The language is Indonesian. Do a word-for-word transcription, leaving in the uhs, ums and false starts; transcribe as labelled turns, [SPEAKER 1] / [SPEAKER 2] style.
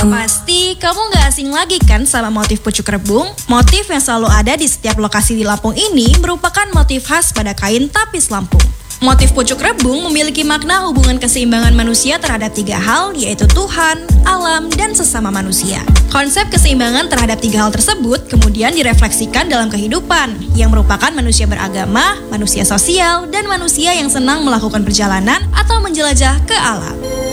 [SPEAKER 1] Udah pasti kamu gak asing lagi kan sama motif pucuk rebung? Motif yang selalu ada di setiap lokasi di Lampung ini merupakan motif khas pada kain tapis Lampung. Motif pucuk rebung memiliki makna hubungan keseimbangan manusia terhadap tiga hal, yaitu Tuhan, alam, dan sesama manusia. Konsep keseimbangan terhadap tiga hal tersebut kemudian direfleksikan dalam kehidupan, yang merupakan manusia beragama, manusia sosial, dan manusia yang senang melakukan perjalanan atau menjelajah ke alam.